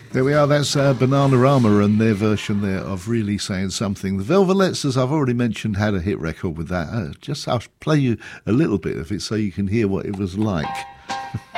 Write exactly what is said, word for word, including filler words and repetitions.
There we are, that's uh, Bananarama and their version there of Really Saying Something. The Velvets, as I've already mentioned, had a hit record with that. Uh, just I'll play you a little bit of it so you can hear what it was like.